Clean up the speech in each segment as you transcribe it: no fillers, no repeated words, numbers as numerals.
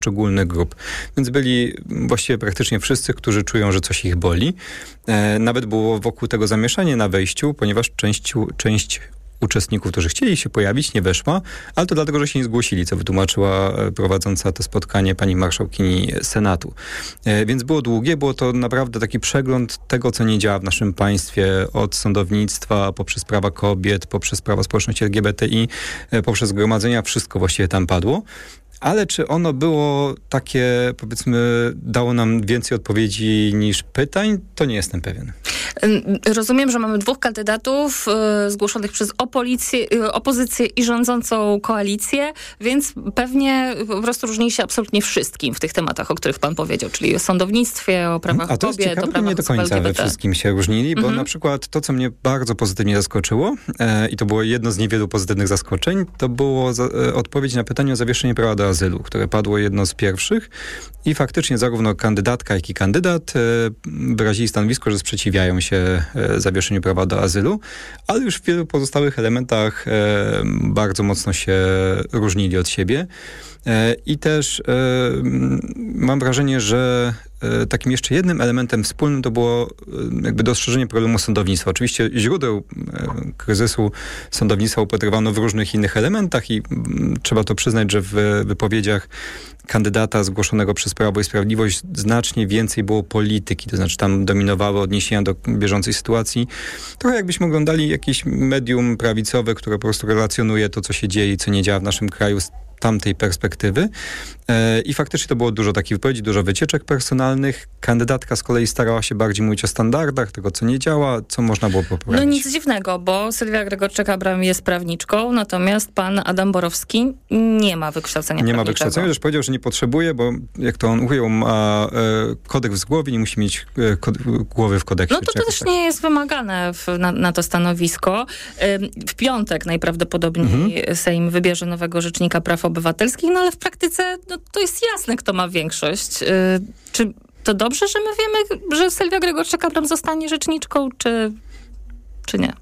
poszczególnych grup. Więc byli właściwie praktycznie wszyscy, którzy czują, że coś ich boli. Nawet było wokół tego zamieszanie na wejściu, ponieważ część uczestników, którzy chcieli się pojawić, nie weszła, ale to dlatego, że się nie zgłosili, co wytłumaczyła prowadząca to spotkanie pani marszałkini Senatu. Więc było długie, było to naprawdę taki przegląd tego, co nie działa w naszym państwie, od sądownictwa, poprzez prawa kobiet, poprzez prawa społeczności LGBTI, poprzez zgromadzenia, wszystko właściwie tam padło. Ale czy ono było takie, powiedzmy, dało nam więcej odpowiedzi niż pytań, to nie jestem pewien. Rozumiem, że mamy 2 kandydatów zgłoszonych przez opozycję i rządzącą koalicję, więc pewnie po prostu różnili się absolutnie wszystkim w tych tematach, o których pan powiedział, czyli o sądownictwie, o prawach kobiet, o prawach LGBT. Nie do końca we wszystkim się różnili, bo na przykład to, co mnie bardzo pozytywnie zaskoczyło i to było jedno z niewielu pozytywnych zaskoczeń, to było odpowiedź na pytanie o zawieszenie prawa do azylu, które padło jedno z pierwszych i faktycznie zarówno kandydatka, jak i kandydat wyrazili stanowisko, że sprzeciwiają się zawieszeniu prawa do azylu, ale już w wielu pozostałych elementach bardzo mocno się różnili od siebie. I też mam wrażenie, że takim jeszcze jednym elementem wspólnym to było jakby dostrzeżenie problemu sądownictwa. Oczywiście źródeł kryzysu sądownictwa upatrywano w różnych innych elementach i trzeba to przyznać, że w wypowiedziach kandydata zgłoszonego przez Prawo i Sprawiedliwość znacznie więcej było polityki, to znaczy tam dominowały odniesienia do bieżącej sytuacji. Trochę jakbyśmy oglądali jakieś medium prawicowe, które po prostu relacjonuje to, co się dzieje i co nie działa w naszym kraju z tamtej perspektywy. I faktycznie to było dużo takich wypowiedzi, dużo wycieczek personalnych. Kandydatka z kolei starała się bardziej mówić o standardach, tego, co nie działa, co można było poprawić. No nic dziwnego, bo Sylwia Gregorczyk-Abram jest prawniczką, natomiast pan Adam Borowski nie ma wykształcenia prawniczego. Nie ma wykształcenia, też powiedział, że nie potrzebuje, bo jak to on ujął, ma kodeks w głowie, nie musi mieć głowy w kodeksie. No to też tak nie jest wymagane na to stanowisko. W piątek najprawdopodobniej Sejm wybierze nowego rzecznika praw obywatelskich, no ale w praktyce to jest jasne, kto ma większość. Czy to dobrze, że my wiemy, że Sylwia Gregorczyk-Abram zostanie rzeczniczką, czy nie?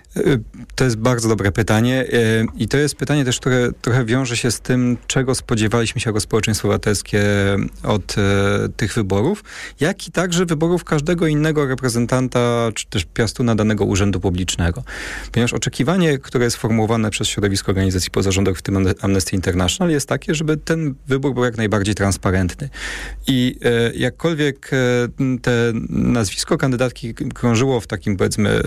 To jest bardzo dobre pytanie i to jest pytanie też, które trochę wiąże się z tym, czego spodziewaliśmy się jako społeczeństwo obywatelskie od tych wyborów, jak i także wyborów każdego innego reprezentanta, czy też piastuna danego urzędu publicznego. Ponieważ oczekiwanie, które jest formułowane przez środowisko organizacji pozarządowych, w tym Amnesty International, jest takie, żeby ten wybór był jak najbardziej transparentny. I jakkolwiek te nazwisko kandydatki krążyło w takim, powiedzmy,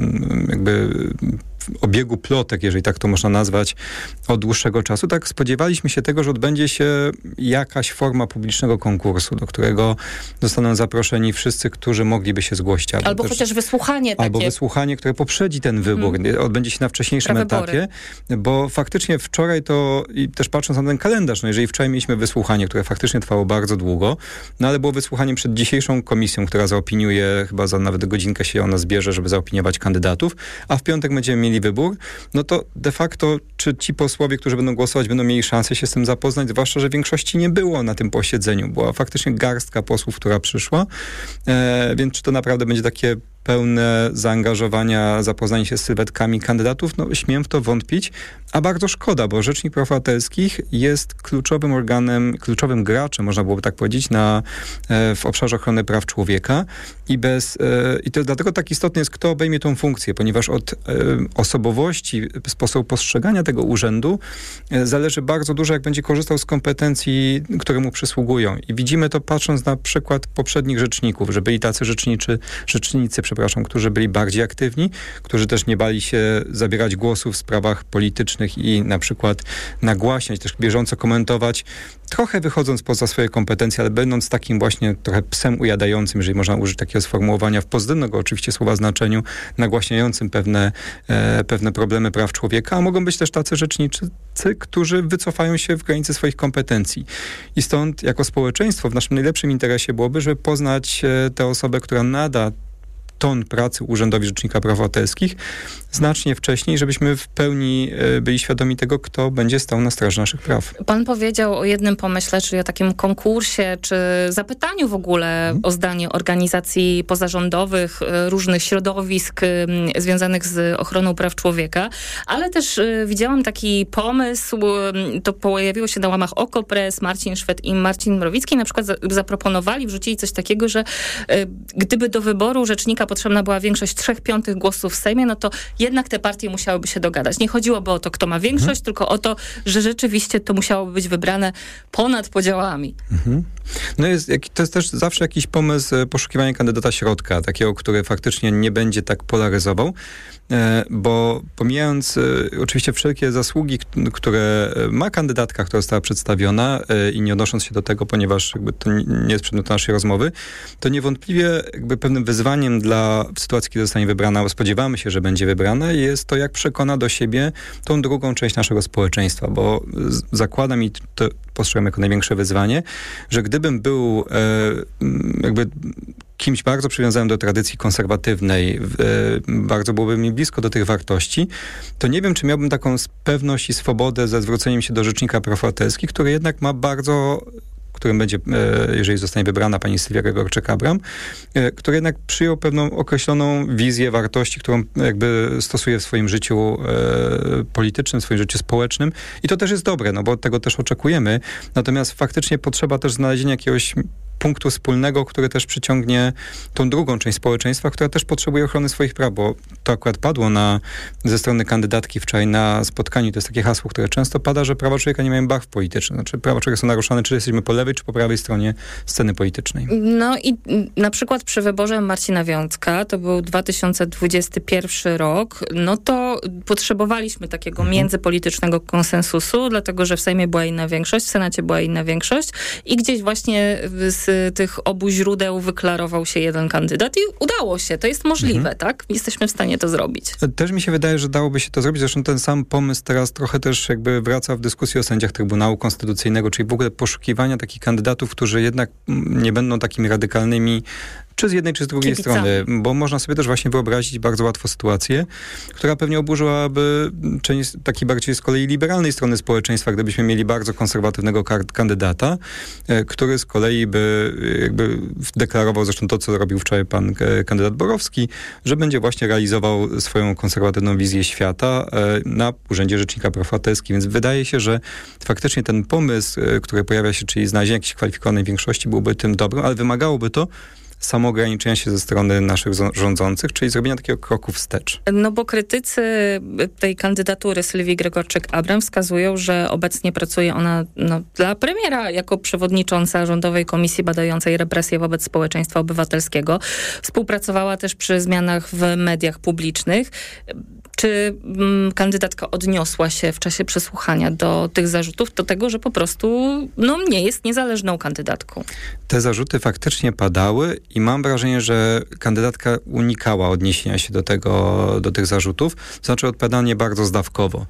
jakby obiegu plotek, jeżeli tak to można nazwać, od dłuższego czasu, tak spodziewaliśmy się tego, że odbędzie się jakaś forma publicznego konkursu, do którego zostaną zaproszeni wszyscy, którzy mogliby się zgłosić. Albo chociaż wysłuchanie takie. Albo wysłuchanie, które poprzedzi ten wybór. Odbędzie się na wcześniejszym etapie, bo faktycznie wczoraj to, i też patrząc na ten kalendarz, no jeżeli wczoraj mieliśmy wysłuchanie, które faktycznie trwało bardzo długo, no ale było wysłuchanie przed dzisiejszą komisją, która zaopiniuje, chyba za nawet godzinkę się ona zbierze, żeby zaopiniować kandydatów, a w piątek będziemy mieli wybór, no to de facto, czy ci posłowie, którzy będą głosować, będą mieli szansę się z tym zapoznać, zwłaszcza, że większości nie było na tym posiedzeniu. Była faktycznie garstka posłów, która przyszła, więc czy to naprawdę będzie takie pełne zaangażowania, zapoznanie się z sylwetkami kandydatów, no śmiem w to wątpić, a bardzo szkoda, bo Rzecznik Praw Obywatelskich jest kluczowym organem, kluczowym graczem, można byłoby tak powiedzieć, w obszarze ochrony praw człowieka i to dlatego tak istotne jest, kto obejmie tą funkcję, ponieważ od osobowości, sposobu postrzegania tego urzędu zależy bardzo dużo, jak będzie korzystał z kompetencji, które mu przysługują. I widzimy to patrząc na przykład poprzednich rzeczników, że byli tacy rzecznicy, którzy byli bardziej aktywni, którzy też nie bali się zabierać głosu w sprawach politycznych i na przykład nagłaśniać, też bieżąco komentować, trochę wychodząc poza swoje kompetencje, ale będąc takim właśnie trochę psem ujadającym, jeżeli można użyć takiego sformułowania w pozytywnego oczywiście słowa znaczeniu, nagłaśniającym pewne problemy praw człowieka, a mogą być też tacy rzecznicy, którzy wycofają się w granicy swoich kompetencji. I stąd jako społeczeństwo w naszym najlepszym interesie byłoby, żeby poznać tę osobę, która nada ton pracy Urzędowi Rzecznika Praw Obywatelskich znacznie wcześniej, żebyśmy w pełni byli świadomi tego, kto będzie stał na straży naszych praw. Pan powiedział o jednym pomyśle, czyli o takim konkursie, czy zapytaniu w ogóle o zdanie organizacji pozarządowych, różnych środowisk związanych z ochroną praw człowieka, ale też widziałam taki pomysł, to pojawiło się na łamach Okopres, Marcin Szwed i Marcin Mrowicki na przykład zaproponowali, wrzucili coś takiego, że gdyby do wyboru rzecznika potrzebna była większość 3/5 głosów w Sejmie, no to jednak te partie musiałyby się dogadać. Nie chodziłoby o to, kto ma większość, tylko o to, że rzeczywiście to musiałoby być wybrane ponad podziałami. No to jest też zawsze jakiś pomysł poszukiwania kandydata środka, takiego, który faktycznie nie będzie tak polaryzował, bo pomijając oczywiście wszelkie zasługi, które ma kandydatka, która została przedstawiona i nie odnosząc się do tego, ponieważ jakby to nie jest przedmiotem naszej rozmowy, to niewątpliwie jakby pewnym wyzwaniem w sytuacji, kiedy zostanie wybrana, bo spodziewamy się, że będzie wybrana, jest to, jak przekona do siebie tą drugą część naszego społeczeństwa, bo zakładam i to postrzegam jako największe wyzwanie, że gdybym był jakby kimś bardzo przywiązanym do tradycji konserwatywnej, bardzo byłoby mi blisko do tych wartości, to nie wiem, czy miałbym taką pewność i swobodę ze zwróceniem się do Rzecznika Praw Obywatelskich, który jednak ma którym będzie, jeżeli zostanie wybrana pani Sylwia Gregorczyk-Abram, który jednak przyjął pewną określoną wizję wartości, którą jakby stosuje w swoim życiu politycznym, w swoim życiu społecznym. I to też jest dobre, no bo tego też oczekujemy. Natomiast faktycznie potrzeba też znalezienia jakiegoś punktu wspólnego, który też przyciągnie tą drugą część społeczeństwa, która też potrzebuje ochrony swoich praw, bo to akurat padło ze strony kandydatki wczoraj na spotkaniu. To jest takie hasło, które często pada, że prawa człowieka nie mają barw politycznych. Znaczy prawa człowieka są naruszane, czy jesteśmy po lewej, czy po prawej stronie sceny politycznej. No i na przykład przy wyborze Marcina Wiącka, to był 2021 rok, no to potrzebowaliśmy takiego międzypolitycznego konsensusu, dlatego, że w Sejmie była inna większość, w Senacie była inna większość i gdzieś właśnie z tych obu źródeł wyklarował się jeden kandydat i udało się. To jest możliwe, tak? Jesteśmy w stanie to zrobić. Też mi się wydaje, że dałoby się to zrobić. Zresztą ten sam pomysł teraz trochę też jakby wraca w dyskusji o sędziach Trybunału Konstytucyjnego, czyli w ogóle poszukiwania takich kandydatów, którzy jednak nie będą takimi radykalnymi czy z jednej, czy z drugiej strony, bo można sobie też właśnie wyobrazić bardzo łatwo sytuację, która pewnie oburzyłaby część takiej bardziej z kolei liberalnej strony społeczeństwa, gdybyśmy mieli bardzo konserwatywnego kandydata, który z kolei by jakby deklarował, zresztą to, co robił wczoraj pan kandydat Borowski, że będzie właśnie realizował swoją konserwatywną wizję świata na Urzędzie Rzecznika Praw Obywatelskich. Więc wydaje się, że faktycznie ten pomysł, który pojawia się, czyli znalezienie jakiejś kwalifikowanej większości, byłby tym dobrym, ale wymagałoby to samoograniczenia się ze strony naszych rządzących, czyli zrobienia takiego kroku wstecz. No bo krytycy tej kandydatury Sylwii Gregorczyk-Abram wskazują, że obecnie pracuje ona dla premiera jako przewodnicząca Rządowej Komisji Badającej Represje wobec Społeczeństwa Obywatelskiego. Współpracowała też przy zmianach w mediach publicznych. Czy kandydatka odniosła się w czasie przesłuchania do tych zarzutów, do tego, że po prostu nie jest niezależną kandydatką? Te zarzuty faktycznie padały i mam wrażenie, że kandydatka unikała odniesienia się do tych zarzutów, to znaczy odpowiadanie bardzo zdawkowo.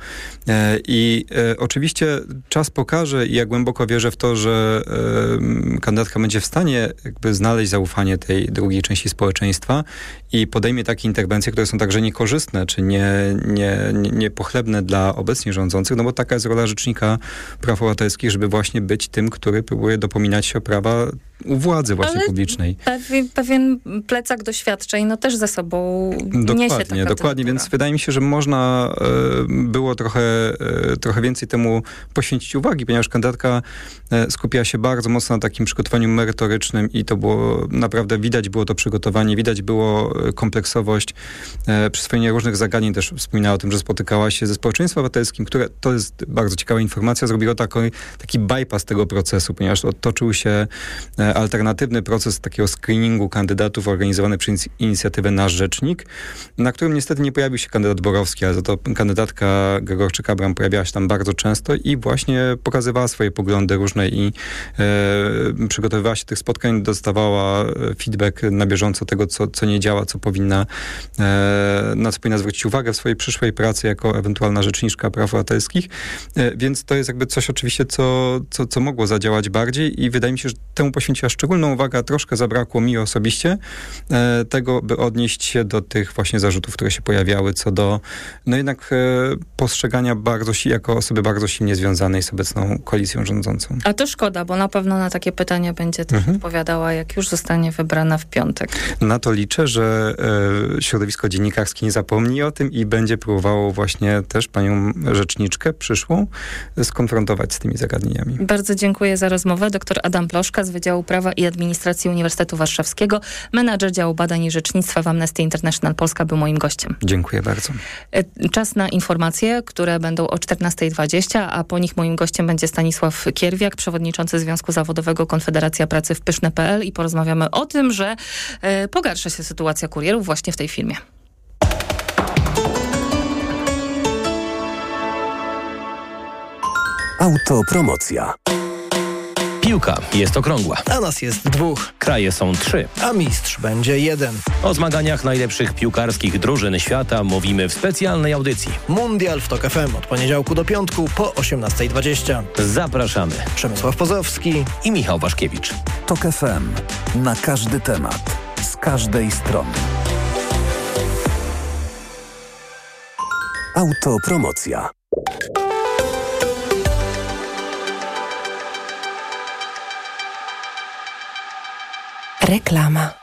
Oczywiście czas pokaże i ja głęboko wierzę w to, że kandydatka będzie w stanie jakby znaleźć zaufanie tej drugiej części społeczeństwa i podejmie takie interwencje, które są także niekorzystne, czy niepochlebne dla obecnie rządzących, no bo taka jest rola Rzecznika Praw Obywatelskich, żeby właśnie być tym, który próbuje dopominać się o prawa u władzy właśnie publicznej. Pewien plecak doświadczeń też ze sobą niesie taka Dokładnie, więc wydaje mi się, że można było trochę więcej temu poświęcić uwagi, ponieważ kandydatka skupiała się bardzo mocno na takim przygotowaniu merytorycznym i to było naprawdę, widać było to przygotowanie, widać było kompleksowość, przyswojenie różnych zagadnień, też wspominała o tym, że spotykała się ze społeczeństwem obywatelskim, które, to jest bardzo ciekawa informacja, zrobiło taki bypass tego procesu, ponieważ toczył się alternatywny proces takiego screeningu kandydatów organizowany przez inicjatywę Nasz Rzecznik, na którym niestety nie pojawił się kandydat Borowski, ale za to kandydatka Gregorczyk-Abram pojawiała się tam bardzo często i właśnie pokazywała swoje poglądy różne i przygotowywała się do tych spotkań, dostawała feedback na bieżąco tego, co nie działa, na co powinna zwrócić uwagę w swojej przyszłej pracy jako ewentualna rzeczniczka praw obywatelskich. Więc to jest jakby coś oczywiście, co mogło zadziałać bardziej i wydaje mi się, że temu poświęciła zwróciła szczególną uwagę, a troszkę zabrakło mi osobiście tego, by odnieść się do tych właśnie zarzutów, które się pojawiały co do jednak postrzegania jako osoby bardzo silnie związanej z obecną koalicją rządzącą. A to szkoda, bo na pewno na takie pytania będzie też odpowiadała, jak już zostanie wybrana w piątek. Na to liczę, że środowisko dziennikarskie nie zapomni o tym i będzie próbowało właśnie też panią rzeczniczkę przyszłą skonfrontować z tymi zagadnieniami. Bardzo dziękuję za rozmowę. Dr Adam Ploszka z Wydziału Prawa i Administracji Uniwersytetu Warszawskiego, menadżer działu badań i rzecznictwa w Amnesty International Polska, był moim gościem. Dziękuję bardzo. Czas na informacje, które będą o 14:20, a po nich moim gościem będzie Stanisław Kierwiak, przewodniczący Związku Zawodowego Konfederacja Pracy w Pyszne.pl i porozmawiamy o tym, że pogarsza się sytuacja kurierów właśnie w tej firmie. Autopromocja. Piłka jest okrągła. A nas jest 2. Kraje są 3. A mistrz będzie 1. O zmaganiach najlepszych piłkarskich drużyn świata mówimy w specjalnej audycji. Mundial w TOK FM od poniedziałku do piątku po 18:20. Zapraszamy. Przemysław Pozowski i Michał Waszkiewicz. TOK FM. Na każdy temat. Z każdej strony. Autopromocja. Reklama.